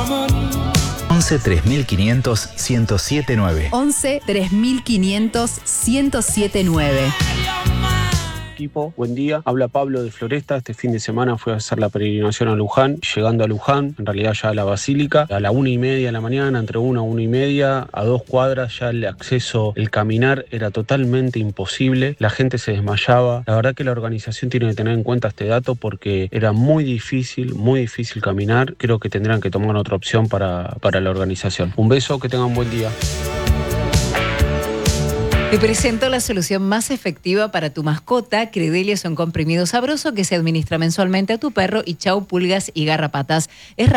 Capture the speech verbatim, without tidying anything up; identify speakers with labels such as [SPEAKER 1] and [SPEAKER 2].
[SPEAKER 1] once tres mil quinientos ciento siete nueve.
[SPEAKER 2] once tres mil quinientos ciento siete nueve.
[SPEAKER 3] Equipo, buen día. Habla Pablo de Floresta. Este fin de semana fui a hacer la peregrinación a Luján. Llegando a Luján, en realidad ya a la Basílica, a la una y media de la mañana, entre una y una y media, a dos cuadras, ya el acceso, el caminar era totalmente imposible. La gente se desmayaba. La verdad que la organización tiene que tener en cuenta este dato porque era muy difícil, muy difícil caminar. Creo que tendrán que tomar otra opción para, para la organización. Un beso, que tengan un buen día.
[SPEAKER 4] Te presento la solución más efectiva para tu mascota. Credelio es un comprimido sabroso que se administra mensualmente a tu perro y chau pulgas y garrapatas. Es